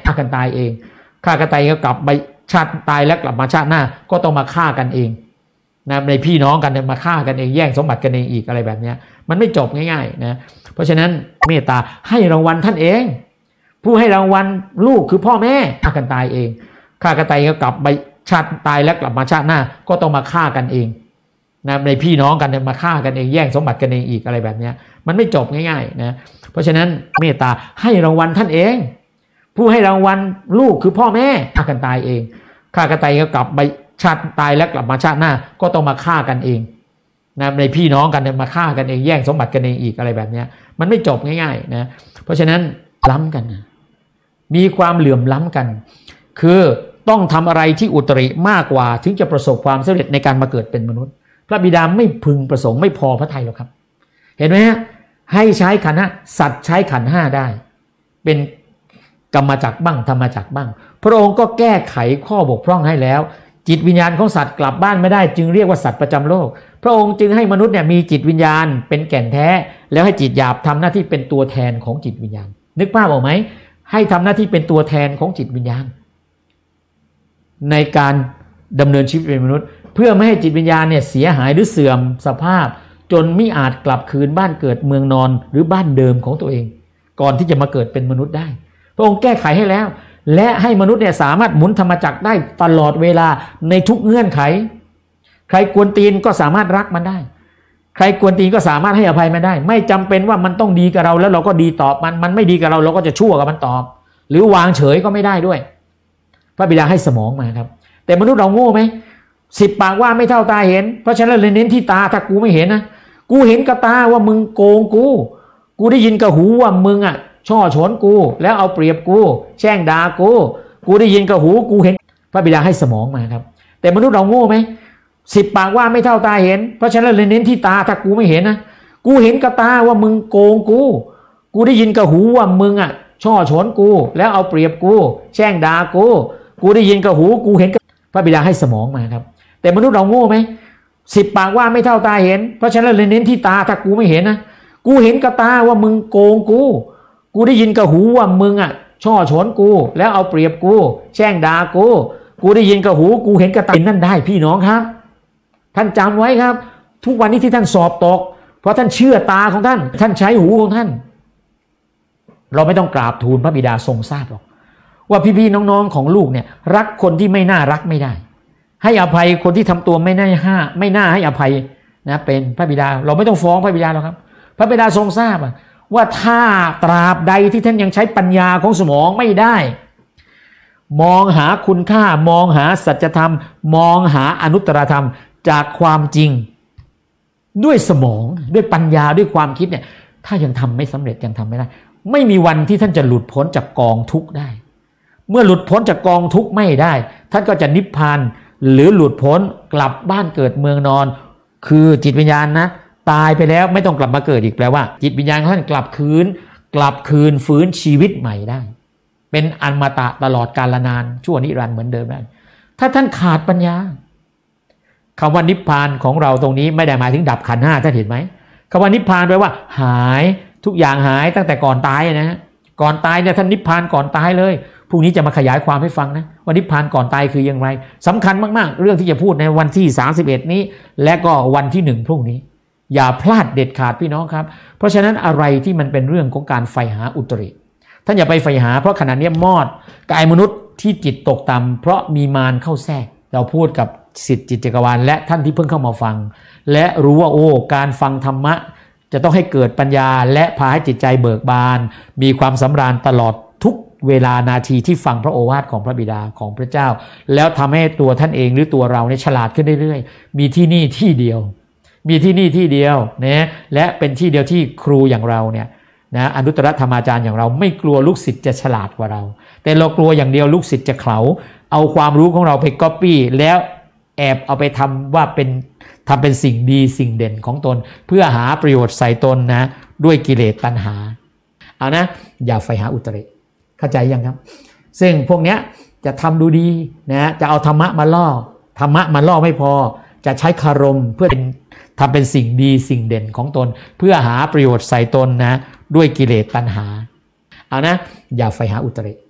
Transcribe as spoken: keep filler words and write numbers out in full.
ฆ่ากันตายเองฆ่ากันตายก็กลับไปชาติตายแล้วกลับมาชาติหน้าก็ต้องมาฆ่ากันเองนะในพี่น้องกันมาฆ่ากันเองแย่งสมบัติกันเองอีกอะไรแบบนี้มันไม่จบง่ายๆนะเพราะฉะนั้นเมตตาให้รางวัลท่านเองผู้ให้รางวัลลูกคือพ่อแม่ฆ่ากันตายเองฆ่ากันตายก็กลับไปชาติตายแล้วกลับมาชาติหน้าก็ต้องมาฆ่ากันเองนะในพี่น้องกันมาฆ่ากันเองแย่งสมบัติกันเองอีกอะไรแบบนี้มันไม่จบง่ายๆนะเพราะฉะนั้นเมตตาให้รางวัลท่านเองผู้ให้รางวัลลูกคือพ่อแม่ฆ่ากันตายเองฆ่ากันตายก็กลับไปชาติตายแล้วกลับมาชาติหน้าก็ต้องมาฆ่ากันเองนะในพี่น้องกันมาฆ่ากันเองแย่งสมบัติกันเองอีกอะไรแบบนี้มันไม่จบง่ายๆนะเพราะฉะนั้นล้ำกันนะมีความเหลื่อมล้ำกันคือต้องทำอะไรที่อุตริมากกว่าถึงจะประสบความสำเร็จในการมาเกิดเป็นมนุษย์พระบิดาไม่พึงประสงค์ไม่พอพระทัยหรอกครับเห็นไหมฮะให้ใช้ขันธ์ห้าสัตว์ใช้ขันธ์ห้าได้เป็นกรรมจักรบ้างธรรมจักรบ้างพระองค์ก็แก้ไขข้อบกพร่องให้แล้วจิตวิญญาณของสัตว์กลับบ้านไม่ได้จึงเรียกว่าสัตว์ประจำโลกพระองค์จึงให้มนุษย์เนี่ยมีจิตวิญญาณเป็นแก่นแท้แล้วให้จิตหยาบทำหน้าที่เป็นตัวแทนของจิตวิญญาณนึกภาพออกไหมให้ทำหน้าที่เป็นตัวแทนของจิตวิญญาณในการดำเนินชีวิตเป็นมนุษย์เพื่อไม่ให้จิตวิญญาณเนี่ยเสียหายหรือเสื่อมสภาพจนไม่อาจกลับคืนบ้านเกิดเมืองนอนหรือบ้านเดิมของตัวเองก่อนที่จะมาเกิดเป็นมนุษย์ได้พระองค์แก้ไขให้แล้วและให้มนุษย์เนี่ยสามารถหมุนธรรมจักรได้ตลอดเวลาในทุกเงื่อนไขใครกวนตีนก็สามารถรักมันได้ใครกวนตีนก็สามารถให้อภัยมันได้ไม่จำเป็นว่ามันต้องดีกับเราแล้วเราก็ดีตอบมันมันไม่ดีกับเราเราก็จะชั่วกับมันตอบหรือวางเฉยก็ไม่ได้ด้วยพระบิดาให้สมองมาครับแต่มนุษย์เราโง่ไหมสิบปากว่าไม่เท่าตาเห็นเพราะฉะนั้นเลยเน้นที่ตาถ้ากูไม่เห็นนะกูเห็นกับตาว่ามึงโกงกูกูได้ยินกับหูว่ามึงอ่ะช่อฉนกูแล้วเอาเปรียบกูแช่งด่ากูกูได้ยินกับหูกูเห็นพระบิดาให้สมองมาครับแต่มนุษย์เราโง่ไหมสิบปากว่าไม่เท่าตาเห็นเพราะฉะนั้นเลยเน้นที่ตาถ้ากูไม่เห็นนะกูเห็นกับตาว่ามึงโกงกูกูได้ยินกับหูว่ามึงอ่ะช่อฉนกูแล้วเอาเปรียบกูแช่งด่ากูกูได้ยินกับหูกูเห็นพระบิดาให้สมองมาครับแต่มนุษย์เราโง่ไหมสิบปากว่าไม่เท่าตาเห็นเพราะฉะนั้นเลยเน้นที่ตาถ้ากูไม่เห็นนะกูเห็นกับตาว่ามึงโกงกูกูได้ยินกับหูว่ามึงอ่ะช่อฉนกูแล้วเอาเปรียบกูแช่งด่ากูกูได้ยินกับหูกูเห็นกับตานั่นได้พี่น้องครับท่านจำไว้ครับทุกวันนี้ที่ท่านสอบตกเพราะท่านเชื่อตาของท่านท่านใช้หูของท่านเราไม่ต้องกราบทูลพระบิดาทรงทราบหรอกว่าพี่ๆน้องๆของลูกเนี่ยรักคนที่ไม่น่ารักไม่ได้ให้อภัยคนที่ทำตัวไม่น่าห้าไม่น่าให้อภัยนะเป็นพระบิดาเราไม่ต้องฟ้องพระบิดาหรอกครับพระบิดาทรงทราบว่าถ้าตราบใดที่ท่านยังใช้ปัญญาของสมองไม่ได้มองหาคุณค่ามองหาสัจธรรมมองหาอนุตตรธรรมจากความจริงด้วยสมองด้วยปัญญาด้วยความคิดเนี่ยถ้ายังทำไม่สำเร็จยังทำไม่ได้ไม่มีวันที่ท่านจะหลุดพ้นจากกองทุกข์ได้เมื่อหลุดพ้นจากกองทุกข์ไม่ได้ท่านก็จะนิพพานหรือหลุดพ้นกลับบ้านเกิดเมืองนอนคือจิตวิญญาณนะตายไปแล้วไม่ต้องกลับมาเกิดอีกแปลว่าจิตวิญญาณของท่านกลับคืนกลับคืนฟื้นชีวิตใหม่ได้เป็นอมตะตลอดกาลนานชั่วนิรันดร์เหมือนเดิมได้ถ้าท่านขาดปัญญาคำว่านิพพานของเราตรงนี้ไม่ได้หมายถึงดับขันธ์ห้าท่านเห็นไหมคำว่านิพพานแปลว่าหายทุกอย่างหายตั้งแต่ก่อนตายนะฮะก่อนตายเนี่ยท่านนิพพานก่อนตายเลยพรุ่งนี้จะมาขยายความให้ฟังนะว่านิพพานก่อนตายคืออย่างไรสำคัญมากๆเรื่องที่จะพูดในวันที่สามสิบเอ็ดนี้และก็วันที่หนึ่งพรุ่งนี้อย่าพลาดเด็ดขาดพี่น้องครับเพราะฉะนั้นอะไรที่มันเป็นเรื่องของการใฝ่หาอุตริท่านอย่าไปใฝ่หาเพราะขณะนี้มอดกายมนุษย์ที่จิตตกต่ำเพราะมีมารเข้าแทรกเราพูดกับศิษย์จิตจักรวาลและท่านที่เพิ่งเข้ามาฟังและรู้ว่าโอ้การฟังธรรมะจะต้องให้เกิดปัญญาและพาให้จิตใจเบิกบานมีความสำราญตลอดทุกเวลานาทีที่ฟังพระโอวาทของพระบิดาของพระเจ้าแล้วทำให้ตัวท่านเองหรือตัวเราเนี่ยฉลาดขึ้นเรื่อยๆมีที่นี่ที่เดียวมีที่นี่ที่เดียวนะและเป็นที่เดียวที่ครูอย่างเราเนี่ยนะอนุตตรธรรมาจารย์อย่างเราไม่กลัวลูกศิษย์จะฉลาดกว่าเราแต่เรากลัวอย่างเดียวลูกศิษย์จะเขลาเอาความรู้ของเราไปก๊อปปี้แล้วแอบเอาไปทำว่าเป็นทำเป็นสิ่งดีสิ่งเด่นของตนเพื่อหาประโยชน์ใส่ตนนะด้วยกิเลสตัณหาเอานะอย่าใฝ่หาอุตริเข้าใจยังครับซึ่งพวกเนี้ยจะทำดูดีนะจะเอาธรรมะมาล่อธรรมะมาล่อไม่พอจะใช้คารมเพื่อทำเป็นสิ่งดีสิ่งเด่นของตนเพื่อหาประโยชน์ใส่ตนนะด้วยกิเลสตัณหาเอานะอย่าใฝ่หาอุตริ